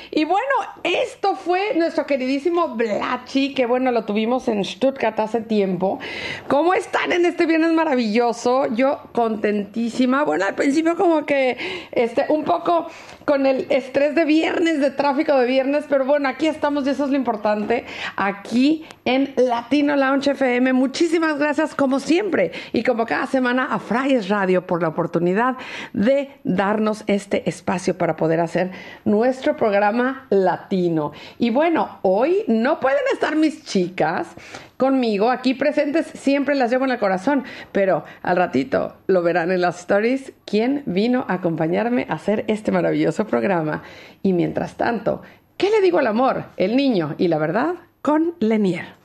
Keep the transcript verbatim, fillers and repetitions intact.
Y bueno, esto fue nuestro queridísimo Blachi, que bueno, lo tuvimos en Stuttgart hace tiempo. ¿Cómo están en este viernes maravilloso? Yo contentísima. Bueno, al principio como que este, un poco con el estrés de viernes, de tráfico de viernes, pero bueno, aquí estamos y eso es lo importante, aquí en Latino Lounge F M. Muchísimas gracias como siempre y como cada semana a Fryes Radio por la oportunidad de darnos este espacio para poder hacer nuestro programa latino. Y bueno, hoy no pueden estar mis chicas conmigo aquí presentes, siempre las llevo en el corazón, pero al ratito lo verán en las stories quién vino a acompañarme a hacer este maravilloso programa. Y mientras tanto, ¿qué le digo al amor, el niño y la verdad? Con Lenier.